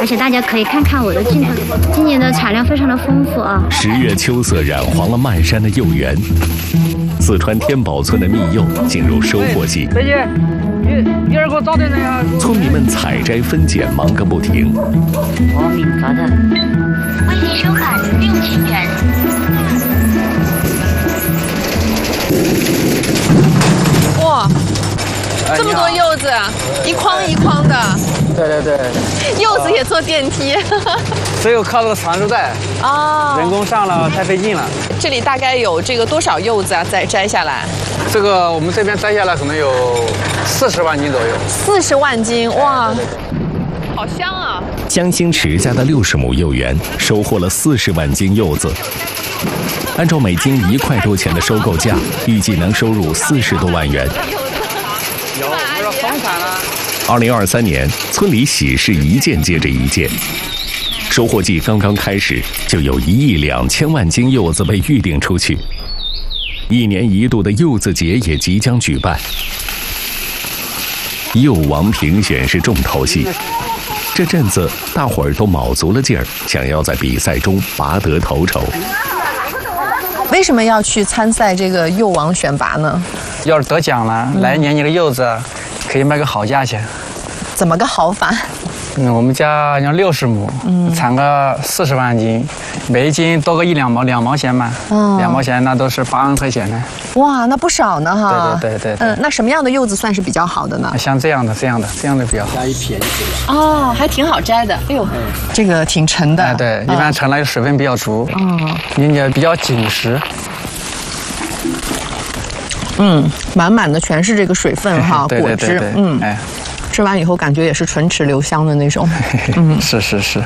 而且大家可以看看我的镜头，今年的产量非常的丰富啊。 10月秋色染黄了漫山的柚园，四川天宝村的蜜柚进入收获季。 再见，你给我找点人呀！ 村民们采摘分拣忙个不停。 我明早的。 为您收款6000元。 哇，这么多柚子，一筐一筐的。 对， 柚子也坐电梯。 只有靠这个传输带啊， 人工上了太费劲了。 这里大概有这个多少柚子啊？再摘下来？ 这个我们这边摘下来可能有40万斤左右。 40万斤，哇，好香啊！ 江兴池家的60亩柚园收获了40万斤柚子，按照每斤1块多钱的收购价，预计能收入40多万元。 有，我说丰产了。 2023年，村里喜事一件接着一件，收获季刚刚开始，就有1亿2千万斤柚子被预定出去。1年1度的柚子节也即将举办，柚王评选是重头戏。这阵子，大伙儿都卯足了劲儿，想要在比赛中拔得头筹。 为什么要去参赛这个柚王选拔呢？ 要是得奖了，来年你的柚子可以卖个好价钱。 怎么个好法？ 我们家要60亩，产个40万斤，每一斤多个1-2毛，2毛钱嘛，2毛钱那都是8万块钱呢。 哇，那不少呢哈。 对。 那什么样的柚子算是比较好的呢？ 像这样的比较好。 哦，还挺好摘的。哎呦，这个挺沉的。 对，一般沉了水分比较足，并且比较紧实。 满满的全是这个水分哈，果汁。吃完以后感觉也是唇齿留香的那种。 是。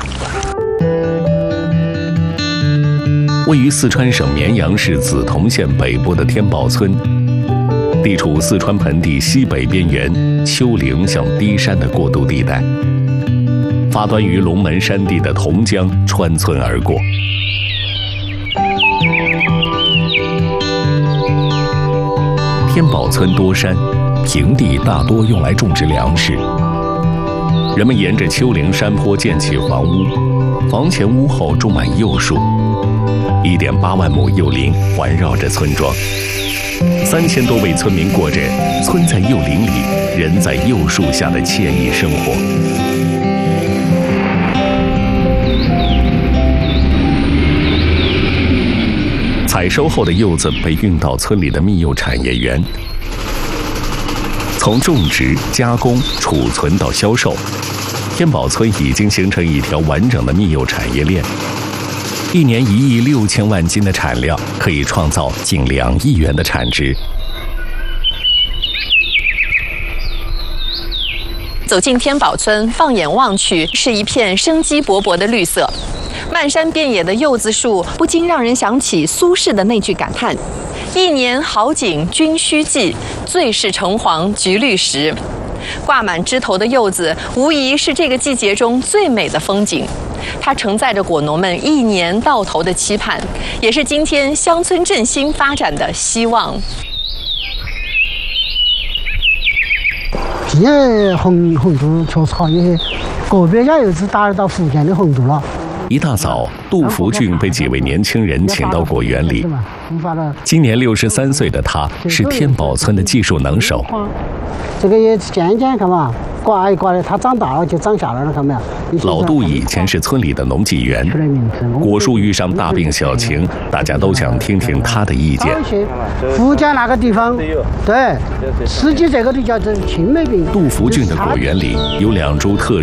位于四川省绵阳市梓潼县北部的天宝村，地处四川盆地西北边缘丘陵向低山的过渡地带，发端于龙门山地的潼江穿村而过。天宝村多山，平地大多用来种植粮食。人们沿着丘陵山坡建起房屋，房前屋后种满柚树，1.8万亩柚林环绕着村庄，3000多位村民过着村在柚林里，人在柚树下的惬意生活。采收后的柚子被运到村里的蜜柚产业园，从种植、加工、储存到销售，天宝村已经形成一条完整的蜜柚产业链。1年1亿6千万斤的产量，可以创造近2亿元的产值。 走进天宝村，放眼望去，是一片生机勃勃的绿色。漫山遍野的柚子树，不禁让人想起苏轼的那句感叹：“一年好景君须记，最是橙黄橘绿时。”挂满枝头的柚子，无疑是这个季节中最美的风景。它承载着果农们1年到头的期盼，也是今天乡村振兴发展的希望。 现在红度确实好，因为个别家柚子达到福建的红度了。 一大早，杜福俊被几位年轻人请到果园里。今年63岁的他，是天宝村的技术能手。 这个也剪一剪，看嘛，刮一刮的，它长大了就长下来了，看没有？ 老杜以前是村里的农技员，果树遇上大病小情，大家都想听听他的意见。 福建那个地方，对，实际这个就叫做青霉病。 杜福俊的果园里有2株特